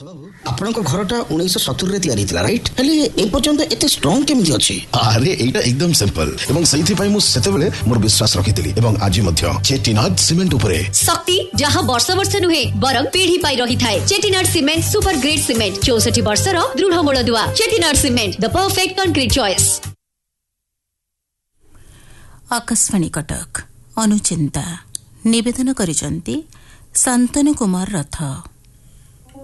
ବାବୁ ଆପଣଙ୍କ ଘରଟା 1970 ରେ ତିଆରି ହେଇଥିଲା ରାଇଟ୍? ହେଲେ ଏ ପର୍ଯ୍ୟନ୍ତ ଏତେ ଷ୍ଟ୍ରଙ୍ଗ କେମିତି ଅଛି? ଆରେ ଏଇଟା एकदम सिंपल ଏବଂ ସେଇଥିପାଇଁ ମୁଁ ସେତେବେଳେ ମୋର ବିଶ୍ୱାସ ରଖିଥିଲି ଏବଂ ଆଜି ମଧ୍ୟ ଚେଟିନାଡ ସିମେଣ୍ଟ ଉପରେ ଶକ୍ତି ଯାହା ବର୍ଷ ବର୍ଷ ନୁହେଁ ବରଂ ପିଢି ପାଇ ରହିଥାଏ। ଚେଟିନାଡ ସିମେଣ୍ଟ ସୁପର ଗ୍ରେଡ୍ ସିମେଣ୍ଟ 64 ବର୍ଷର ଦୃଢ ମୂଳଦୁଆ। ଚେଟିନାଡ ସିମେଣ୍ଟ ଦ perfect concrete choice. Akashvani Cuttack अनुचिंता निवेदन करिसंती शांतनु कुमार रथ।